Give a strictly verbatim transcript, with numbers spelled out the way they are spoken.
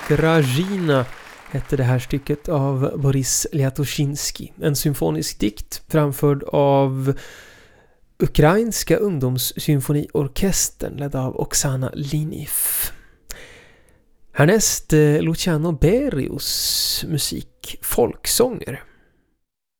Krajina hette det här stycket av Boris Liatoshinsky. En symfonisk dikt framförd av Ukrainska ungdomssymfoniorkestern ledd av Oksana Liniv. Härnäst Luciano Berrios musik Folksånger.